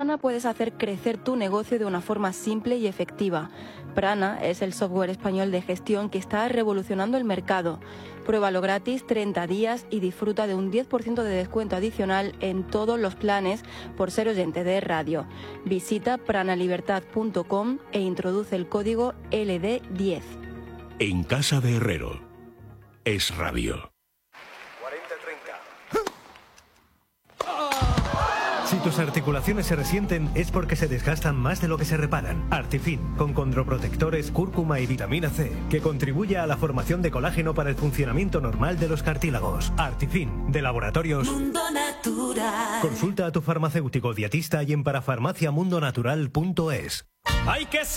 Prana puedes hacer crecer tu negocio de una forma simple y efectiva. Prana es el software español de gestión que está revolucionando el mercado. Pruébalo gratis 30 días y disfruta de un 10% de descuento adicional en todos los planes por ser oyente de radio. Visita pranalibertad.com e introduce el código LD10. En Casa de Herrero. Es radio. Si tus articulaciones se resienten es porque se desgastan más de lo que se reparan. Artifin, con condroprotectores, cúrcuma y vitamina C, que contribuye a la formación de colágeno para el funcionamiento normal de los cartílagos. Artifin, de Laboratorios Mundo Natural. Consulta a tu farmacéutico dietista y en parafarmaciamundonatural.es. ¡Hay que